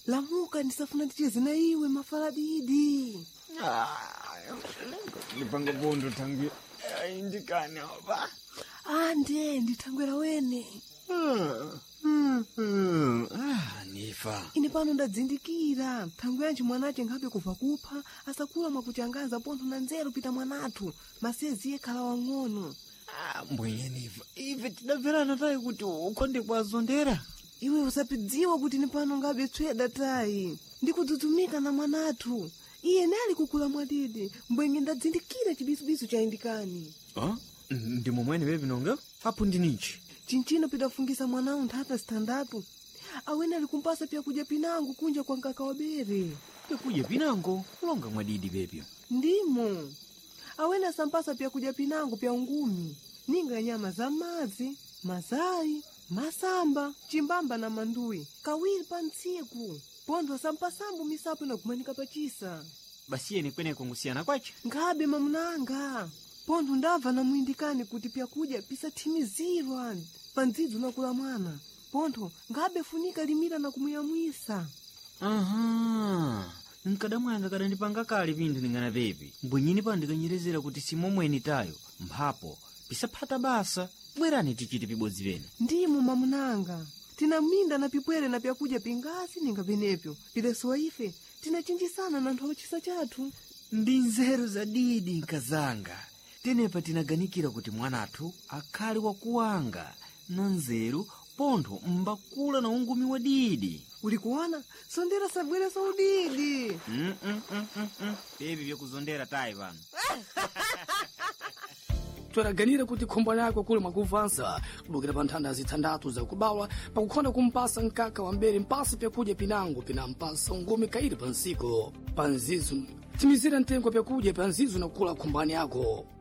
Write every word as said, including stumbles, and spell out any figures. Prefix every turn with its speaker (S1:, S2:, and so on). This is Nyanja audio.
S1: lamuka ndisafuna ticheze na iwe mafaradidi.
S2: Ah, lipanga bondo tangu indikane oba.
S1: Ah, ndiye nditangwera wene.
S2: Hmm. Hmm. Hmm. Ah, nifa.
S1: Ine pano ndadzindikira. Tangu yanchi mwanache ngabe kuva kupha, asakula mwakuchangaza pontho na nzeru pita mwanathu. Masezi yekhala wang'ono.
S2: Ah, mbwenye nifa. Ife tidabverana tayi kuti ukonde kwazondera.
S1: Iwe usapidziwa kuti ni pano ngabe tsweda tayi. Ndikudzudzumika na mwanathu. Iye nali kukula mwadidi. Mbwenye ndadzindikira chibisubisu cha indikani.
S2: Ah? Ndi momwene bebi nonga? Apo ndinichi.
S1: Chinchino pidafungisa mwanao nthata standatu. Awene alikumpasa pia kuja pinango kunja kwa nkaka wabere.
S2: Pia kuja pinango? Longa mwadidi bebyo.
S1: Ndimo. Awene asampasa pia kuja pinango pia ungumi. Ninga nyama za mazi, mazai, masamba, chimbamba na mandui. Kawiri pa ntsiku. Pondo asampasambu misapu na kumanika pachisa.
S2: Basi yeni kwene kungusiana kwachi?
S1: Ngabe mamunanga. Pondo ndava na muindikani kuti pia kuja pisa timizirwa. Panzidu na kula mwana. Pondo ngabe funika limira na kumuyamwisa.
S2: Aha. Nkadamu yanga kada ndipanga kali vindu ningana bebi. Mbwenyini pa ndikanyerezera kuti simomweni tayo. Mphapo. Pisa pata basa. Bwerani tichiti pibodzi vene.
S1: Ndimu mamunanga. Tina minda na pipwere na pia kuja pingasi ninga benepyo. Pileso ife. Tina chinjisana na nthawa chisa chatu.
S2: Ndi nzeru za didi nkazanga. Tenepa tinaganikira kuti mwanathu akhali wakuwanga. Na nzeru pontho mbakula na ungumi wa didi.
S1: Ulikuona? Sondera sabwere sa udidi.
S2: Mm mm mm mm mm. Bebi vya kuzondera tayi vano.
S3: Twaraganira kuti khombo lako kule mwakuvansa kudukira pa nthanda zithandatu za kubawa pakukhonda kumpasa nkaka wa mbere mpasa pyakudya pinango pina mpasa ungumi kairi pa nsiko pa nzizu timizira ntengo pyakudya pa nzizu na kula khombani yako.